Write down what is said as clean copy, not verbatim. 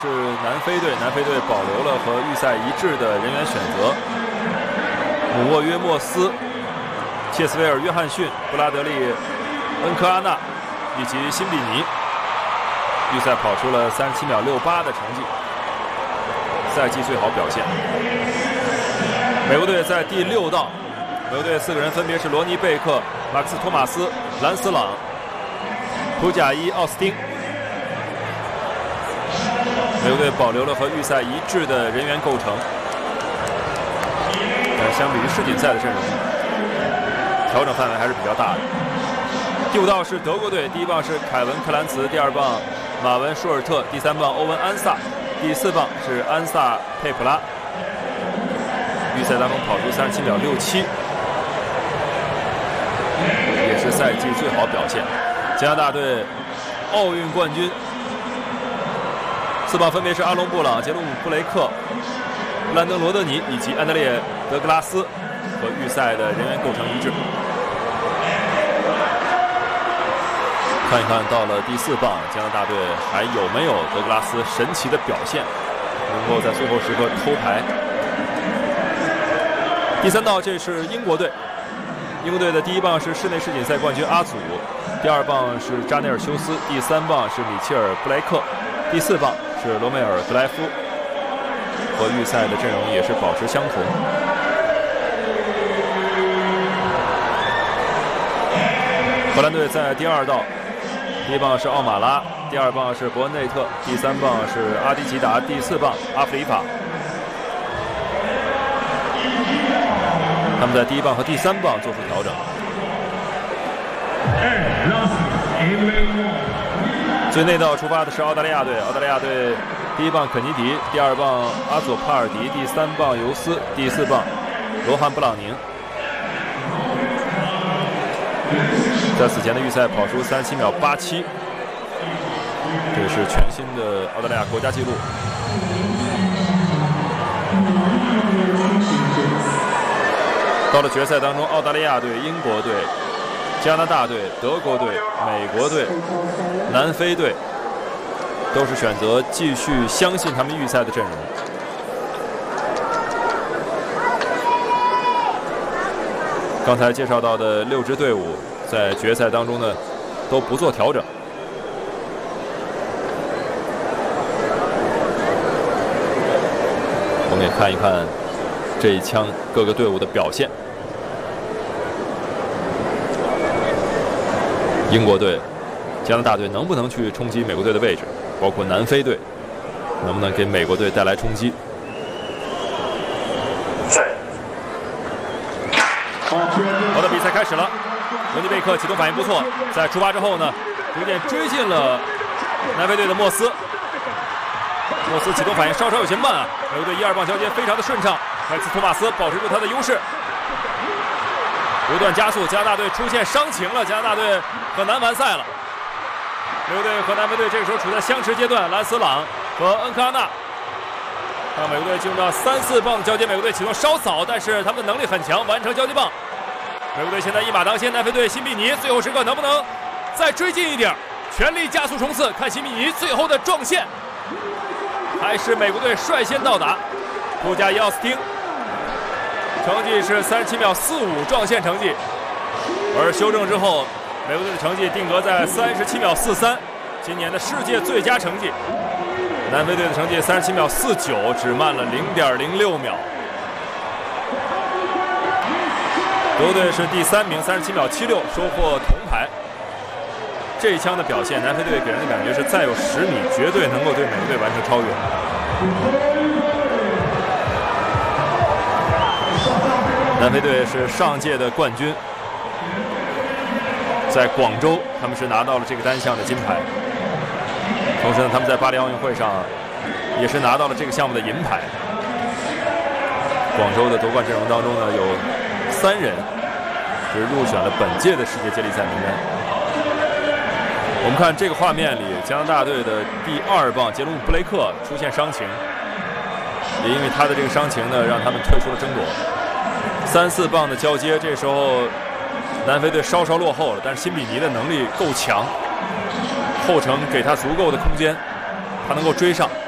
是南非队，南非队保留了和预赛一致的人员选择，姆沃约莫斯、切斯维尔约翰逊、布拉德利恩科阿纳以及辛比尼。预赛跑出了37秒68的成绩，赛季最好表现。美国队在第6道，美国队4个人分别是罗尼贝克、马克思托马斯、兰斯朗、普贾伊奥斯汀。美国队保留了和预赛一致的人员构成，但相比于世锦赛的阵容，调整范围还是比较大的。第5道是德国队，第1棒是凯文克兰茨，第2棒马文舒尔特，第3棒欧文安萨，第4棒是安萨佩普拉。预赛当中跑出37秒67，也是赛季最好表现。加拿大队奥运冠军。4棒分别是阿隆布朗、杰鲁姆布雷克、布兰登罗德尼以及安德烈德格拉斯，和预赛的人员构成一致。看一看到了第4棒，加拿大队还有没有德格拉斯神奇的表现，能够在最后时刻偷牌。第3道这是英国队，英国队的第1棒是室内世锦赛冠军阿祖，第2棒是扎内尔修斯，第3棒是米切尔布莱克，第4棒是罗梅尔格莱夫，和预赛的阵容也是保持相同。荷兰队在第2道，第1棒是奥马拉，第2棒是伯恩内特，第3棒是阿迪吉达，第4棒阿弗里法。他们在第1棒和第3棒做出调整。最内道出发的是澳大利亚队，澳大利亚队第1棒肯尼迪，第2棒阿佐帕尔迪，第3棒尤斯，第4棒罗汉布朗宁。在此前的预赛跑出37秒87，这是全新的澳大利亚国家纪录。到了决赛当中，澳大利亚队、英国队、加拿大队、德国队、美国队、南非队都是选择继续相信他们预赛的阵容。刚才介绍到的6支队伍在决赛当中呢都不做调整。我们也看一看这一枪各个队伍的表现。英国队、加拿大队能不能去冲击美国队的位置？包括南非队能不能给美国队带来冲击？好的，比赛开始了。罗尼贝克启动反应不错，在出发之后呢，逐渐追进了南非队的莫斯。莫斯启动反应稍稍有些慢啊，美国队1、2棒交接非常的顺畅，麦克斯托马斯保持住他的优势，不断加速。加拿大队出现伤情了，加拿大队很难完赛了。美国队和南非队这个时候处在相持阶段，兰斯朗和恩科阿纳。让美国队进入到3、4棒的交接，美国队启动稍早，但是他们的能力很强，完成交接棒。美国队现在一马当先，南非队辛比尼最后时刻能不能再追进一点，全力加速冲刺，看辛比尼最后的撞线。还是美国队率先到达，布加伊奥斯汀成绩是37秒45撞线成绩，而修正之后，美国队的成绩定格在37秒43，今年的世界最佳成绩。南非队的成绩37秒49，只慢了0.06秒。德国队是第3名，37秒76，收获铜牌。这一枪的表现，南非队给人的感觉是再有10米，绝对能够对美国队完成超越。南非队是上届的冠军，在广州他们是拿到了这个单项的金牌，同时呢，他们在巴黎奥运会上也是拿到了这个项目的银牌。广州的夺冠阵容当中呢，有3人是入选了本届的世界接力赛名单。我们看这个画面里，加拿大队的第2棒杰鲁姆布雷克出现伤情，也因为他的这个伤情呢，让他们退出了争夺。3、4棒的交接，这时候南非队稍稍落后了，但是辛比尼的能力够强，后程给他足够的空间，他能够追上。